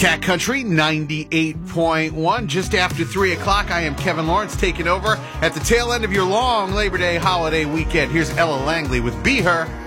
Cat Country 98.1. Just after 3 o'clock, I am Kevin Lawrence taking over at the tail end of your long Labor Day holiday weekend. Here's Ella Langley with Be Her.